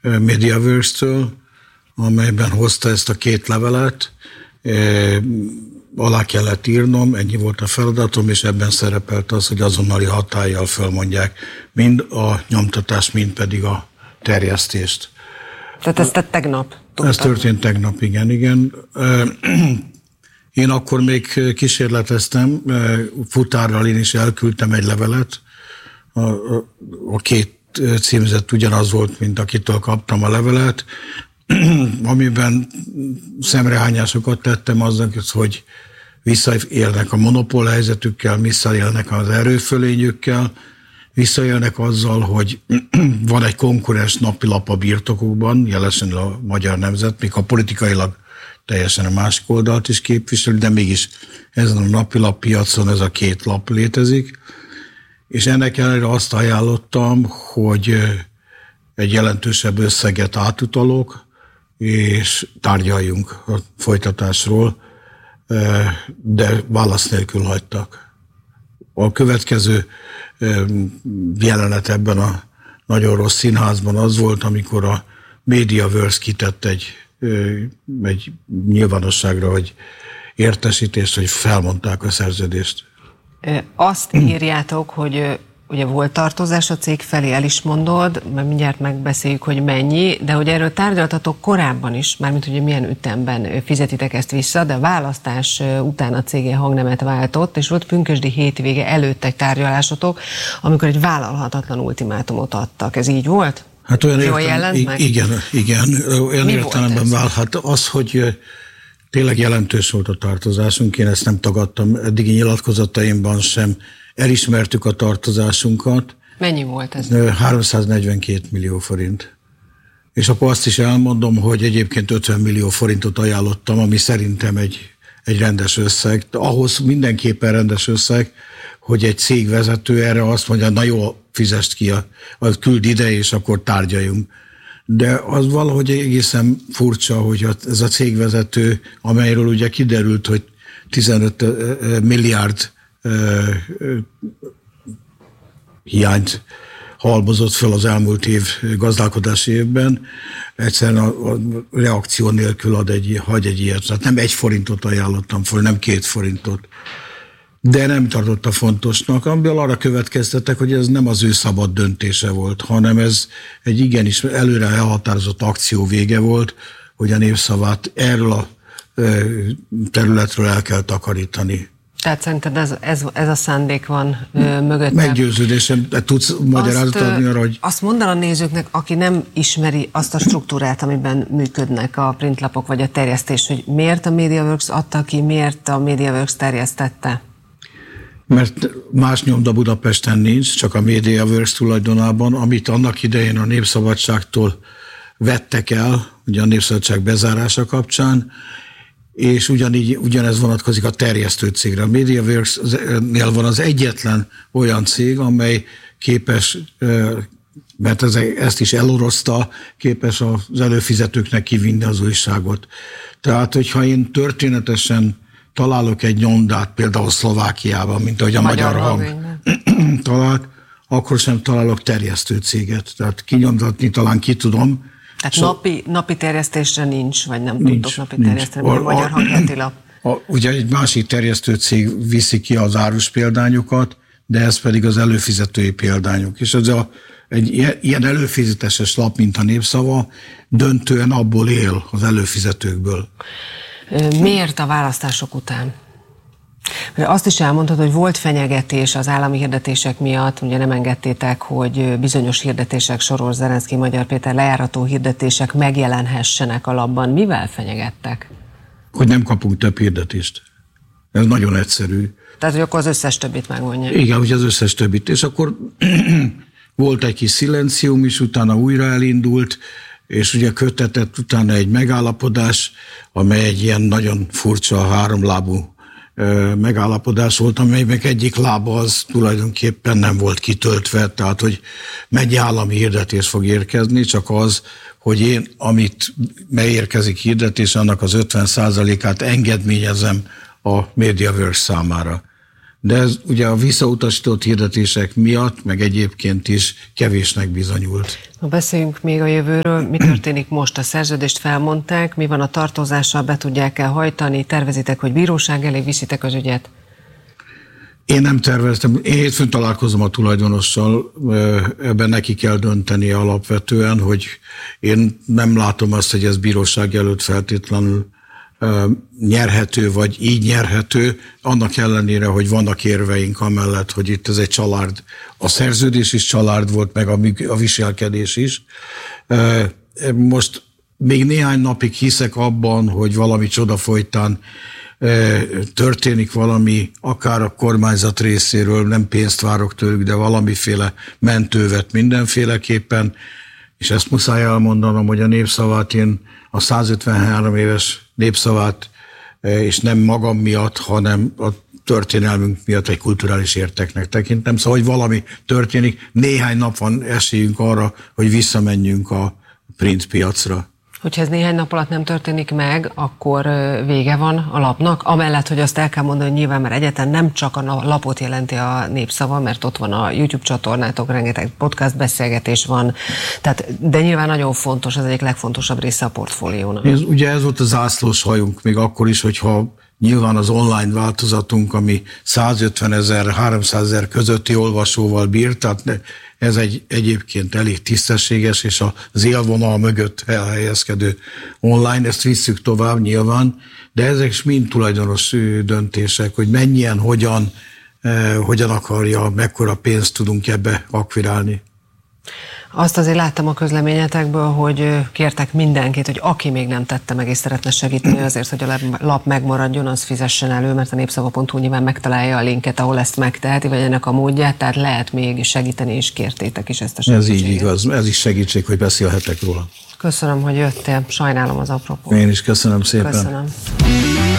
Mediaworks-től, amelyben hozta ezt a 2 levelet, alá kellett írnom, ennyi volt a feladatom, és ebben szerepelt az, hogy azonnali hatállyal fölmondják mind a nyomtatást, mind pedig a terjesztést. Tehát ezt tegnap tudtam. Ez történt tegnap, igen. Én akkor még kísérleteztem, futárral én is elküldtem egy levelet, a 2 címzet ugyanaz volt, mint akitől kaptam a levelet, amiben szemrehányásokat tettem aznak, hogy visszaélnek a monopól helyzetükkel, visszaélnek az erőfölényükkel, visszaélnek azzal, hogy van egy konkurens napilap a birtokukban, jelesen a Magyar Nemzet, még a politikailag teljesen a másik oldalt is képviseli, de mégis ezen a napilap piacon ez a 2 lap létezik. És ennek ellenére azt ajánlottam, hogy egy jelentősebb összeget átutalok, és tárgyaljunk a folytatásról, de válasz nélkül hagytak. A következő jelenet ebben a nagyon rossz színházban az volt, amikor a Mediaworks kitett egy nyilvánosságra, hogy értesítést, hogy felmondták a szerződést. Azt írjátok, hogy ugye volt tartozás a cég felé, el is mondod, mert mindjárt megbeszéljük, hogy mennyi, de hogy erről tárgyaltatok korábban is, mármint hogy milyen ütemben fizetitek ezt vissza, de a választás után a cég hangnemet váltott, és volt pünkösdi hétvége előtt egy tárgyalásotok, amikor egy vállalhatatlan ultimátumot adtak. Ez így volt? Hát olyan igen, olyan értelemben válhat. Az, hogy tényleg jelentős volt a tartozásunk, én ezt nem tagadtam, eddigi nyilatkozataimban sem elismertük a tartozásunkat. Mennyi volt ez? 342 millió forint. És akkor azt is elmondom, hogy egyébként 50 millió forintot ajánlottam, ami szerintem egy rendes összeg. Ahhoz mindenképpen rendes összeg, hogy egy cégvezető erre azt mondja, na jó, fizest ki, küld ide, és akkor tárgyaljunk. De az valahogy egészen furcsa, hogy ez a cégvezető, amelyről ugye kiderült, hogy 15 milliárd hiányt halmozott fel az elmúlt gazdálkodási évben, egyszerűen a reakció nélkül hagy egy ilyet. Tehát nem 1 forintot ajánlottam föl, nem 2 forintot. De nem tartotta fontosnak, amiből arra következtettek, hogy ez nem az ő szabad döntése volt, hanem ez egy igenis előre elhatározott akció vége volt, hogy a Népszavát erről a területről el kell takarítani. Tehát szerinted ez a szándék van mögötte? Meggyőződésem, de tudsz magyarázatot adni arra, hogy... Azt mondd el a nézőknek, aki nem ismeri azt a struktúrát, amiben működnek a printlapok vagy a terjesztés, hogy miért a Mediaworks adta ki, miért a Mediaworks terjesztette? Mert más nyomda Budapesten nincs, csak a Mediaworks tulajdonában, amit annak idején a Népszabadságtól vettek el, ugye a Népszabadság bezárása és ugyanez vonatkozik a terjesztő cégre. A Mediaworks-nél van az egyetlen olyan cég, amely képes, mert ezt is elorozta, képes az előfizetőknek kivinni az újságot. Tehát, hogyha én történetesen találok egy nyomdát, például Szlovákiában, mint ahogy a Magyar Hang talált, akkor sem találok terjesztő céget. Tehát kinyomtatni talán ki tudom. Tehát napi terjesztésre nincs, vagy nem tudtok napi terjeszteni, a Magyar Hang lap. Ugye egy másik terjesztő cég viszi ki az árus példányokat, de ez pedig az előfizetői példányok. És ez egy ilyen előfizetéses lap, mint a Népszava, döntően abból él, az előfizetőkből. Miért a választások után? Azt is elmondtad, hogy volt fenyegetés az állami hirdetések miatt, ugye nem engedtétek, hogy bizonyos hirdetések, Soros, Zelenszky, Magyar Péter lejárató hirdetések megjelenhessenek a lapban. Mivel fenyegettek? Hogy nem kapunk több hirdetést. Ez nagyon egyszerű. Tehát, hogy akkor az összes többit megmondják. Igen, hogy az összes többit. És akkor volt egy kis szilencium is, utána újra elindult, és ugye kötetett utána egy megállapodás, amely egy ilyen nagyon furcsa, háromlábú megállapodás volt, amelynek egyik lába az tulajdonképpen nem volt kitöltve, tehát hogy mennyi állami hirdetés fog érkezni, csak az, hogy én, amit megérkezik hirdetés, annak az 50%-át engedményezem a Mediaworks számára. de ez ugye a visszautasított hirdetések miatt, meg egyébként is kevésnek bizonyult. Beszéljünk még a jövőről. Mi történik most? A szerződést felmondták, mi van a tartozással, be tudják-e hajtani, tervezitek, hogy bíróság elé viszitek az ügyet? Én nem terveztem, én hétfőn találkozom a tulajdonossal, ebben neki kell dönteni alapvetően, hogy én nem látom azt, hogy ez bíróság előtt feltétlenül nyerhető, vagy így nyerhető, annak ellenére, hogy vannak érveink amellett, hogy itt ez egy család. A szerződés is család volt, meg a viselkedés is. Most még néhány napig hiszek abban, hogy valami csoda folytán történik valami, akár a kormányzat részéről, nem pénzt várok tőlük, de valamiféle mentővet mindenféleképpen, és ezt muszáj elmondanom, hogy a Népszavát én a 153 éves Népszavát, és nem magam miatt, hanem a történelmünk miatt egy kulturális értéknek tekintem. Szóval, hogy valami történik, néhány nap van esélyünk arra, hogy visszamenjünk a print piacra. Hogyha ez néhány nap alatt nem történik meg, akkor vége van a lapnak, amellett, hogy azt el kell mondani, hogy nyilván már egyáltalán nem csak a lapot jelenti a Népszava, mert ott van a YouTube csatornátok, rengeteg podcast beszélgetés van, tehát, de nyilván nagyon fontos, az egyik legfontosabb része a portfóliónak. Ugye ez volt a zászlós hajunk, még akkor is, hogyha nyilván az online változatunk, ami 150 000, 300 000 közötti olvasóval bír, tehát ez egyébként elég tisztességes, és az élvonal mögött elhelyezkedő online, ezt visszük tovább nyilván, de ezek is mind tulajdonos döntések, hogy mennyien, hogyan akarja, mekkora pénzt tudunk ebbe akvirálni. Azt azért láttam a közleményetekből, hogy kértek mindenkit, hogy aki még nem tette meg és szeretne segíteni azért, hogy a lap megmaradjon, az fizessen elő, mert a népszava.hu nyilván megtalálja a linket, ahol ezt megteheti, vagy ennek a módját, tehát lehet még segíteni, és kértétek is ezt a segítséget. Ez így igaz, ez is segítség, hogy beszélhetek róla. Köszönöm, hogy jöttél, sajnálom az apropót. Én is köszönöm szépen. Köszönöm.